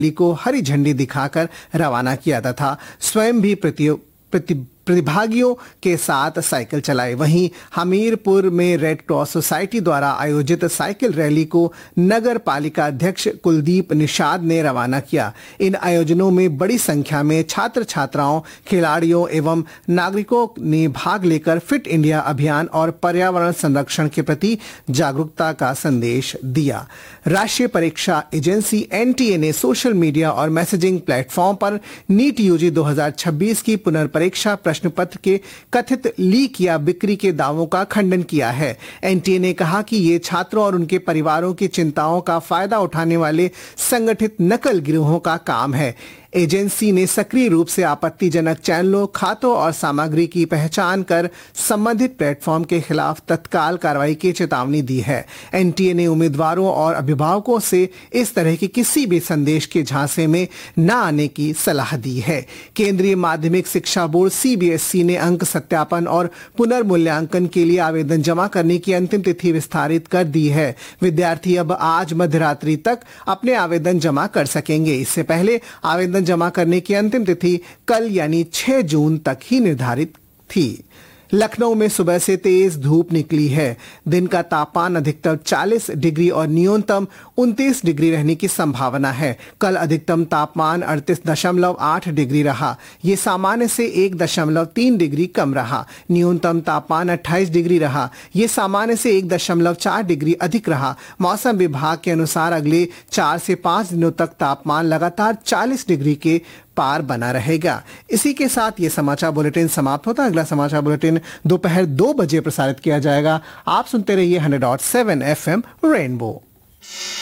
Rally को हरी झंडी दिखाकर रवाना किया तथा स्वयं भी प्रतिभागियों के साथ साइकिल चलाए। वहीं हमीरपुर में रेड क्रॉस सोसाइटी द्वारा आयोजित साइकिल रैली को नगर पालिका अध्यक्ष कुलदीप निषाद ने रवाना किया। इन आयोजनों में बड़ी संख्या में छात्र छात्राओं, खिलाड़ियों एवं नागरिकों ने भाग लेकर फिट इंडिया अभियान और पर्यावरण संरक्षण के प्रति जागरूकता का संदेश दिया। राष्ट्रीय परीक्षा एजेंसी एनटीए ने सोशल मीडिया और मैसेजिंग प्लेटफॉर्म पर नीट यूजी 2026 की पुनर्परीक्षा प्रश्न पत्र के कथित लीक या बिक्री के दावों का खंडन किया है। एनटीए ने कहा कि ये छात्रों और उनके परिवारों की चिंताओं का फायदा उठाने वाले संगठित नकल गिरोहों का काम है। एजेंसी ने सक्रिय रूप से आपत्तिजनक चैनलों, खातों और सामग्री की पहचान कर संबंधित प्लेटफॉर्म के खिलाफ तत्काल कार्रवाई की चेतावनी दी है। एनटीए ने उम्मीदवारों और अभिभावकों से इस तरह के किसी भी संदेश के झांसे में न आने की सलाह दी है। केंद्रीय माध्यमिक शिक्षा बोर्ड सीबीएसई ने अंक सत्यापन और पुनर्मूल्यांकन के लिए आवेदन जमा करने की अंतिम तिथि विस्तारित कर दी है। विद्यार्थी अब आज मध्यरात्रि तक अपने आवेदन जमा कर सकेंगे। इससे पहले आवेदन जमा करने की अंतिम तिथि कल यानी 6 जून तक ही निर्धारित थी। लखनऊ में सुबह से तेज धूप निकली है। दिन का तापमान अधिकतम 40 डिग्री और न्यूनतम 29 डिग्री रहने की संभावना है। कल अधिकतम तापमान 38.8 डिग्री रहा। ये सामान्य से 1.3 डिग्री कम रहा। न्यूनतम तापमान 28 डिग्री रहा। ये सामान्य से 1.4 डिग्री अधिक रहा। मौसम विभाग के अनुसार अगले 4 से 5 दिनों तक तापमान लगातार 40 डिग्री के पार बना रहेगा। इसी के साथ ये समाचार बुलेटिन समाप्त होता है। अगला समाचार बुलेटिन दोपहर 2 बजे प्रसारित किया जाएगा। आप सुनते रहिए 100.7 FM रेनबो।